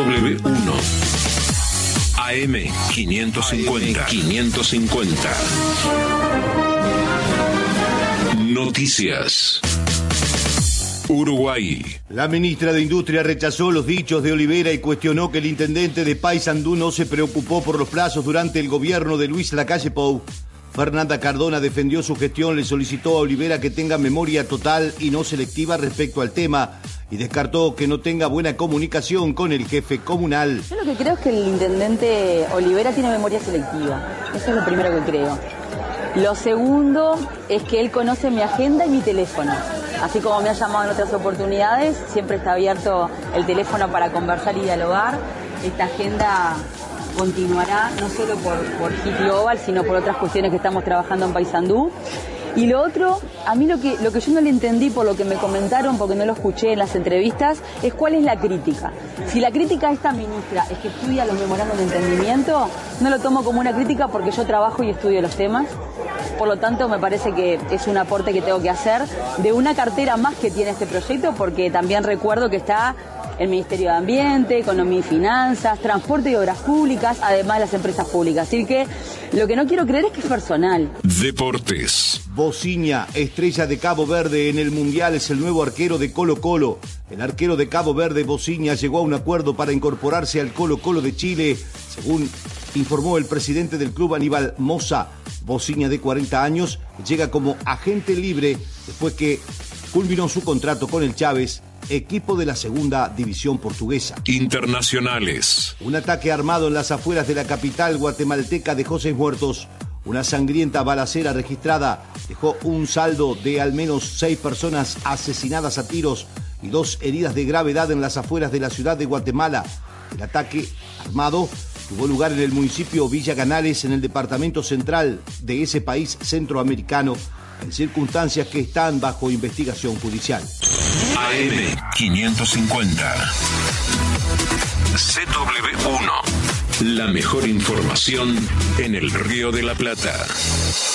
CW1 AM 550. Noticias. Uruguay. La ministra de Industria rechazó los dichos de Olivera y cuestionó que el intendente de Paysandú no se preocupó por los plazos durante el gobierno de Luis Lacalle Pou. Fernanda Cardona defendió su gestión, le solicitó a Olivera que tenga memoria total y no selectiva respecto al tema y descartó que no tenga buena comunicación con el jefe comunal. Yo lo que creo es que el intendente Olivera tiene memoria selectiva. Eso es lo primero que creo. Lo segundo es que él conoce mi agenda y mi teléfono. Así como me ha llamado en otras oportunidades, siempre está abierto el teléfono para conversar y dialogar. Esta agenda continuará no solo por Hit Global, sino por otras cuestiones que estamos trabajando en Paysandú. Y lo otro, a mí lo que yo no le entendí por lo que me comentaron, porque no lo escuché en las entrevistas, es cuál es la crítica. Si la crítica a esta ministra es que estudia los memorandos de entendimiento, no lo tomo como una crítica porque yo trabajo y estudio los temas. Por lo tanto, me parece que es un aporte que tengo que hacer de una cartera más que tiene este proyecto, porque también recuerdo que está el Ministerio de Ambiente, Economía y Finanzas, Transporte y Obras Públicas, además de las empresas públicas. Así que lo que no quiero creer es que es personal. Deportes. Bociña, estrella de Cabo Verde en el Mundial, es el nuevo arquero de Colo-Colo. El arquero de Cabo Verde, Bociña, llegó a un acuerdo para incorporarse al Colo-Colo de Chile, según informó el presidente del club, Aníbal Mosa. Bociña, de 40 años, llega como agente libre después que culminó su contrato con el Chávez, equipo de la segunda división portuguesa. Internacionales. Un ataque armado en las afueras de la capital guatemalteca dejó 6 muertos. Una sangrienta balacera registrada dejó un saldo de al menos 6 personas asesinadas a tiros y 2 heridas de gravedad en las afueras de la ciudad de Guatemala. El ataque armado tuvo lugar en el municipio Villa Canales, en el departamento central de ese país centroamericano, en circunstancias que están bajo investigación judicial. AM 550. CW1. La mejor información en el Río de la Plata.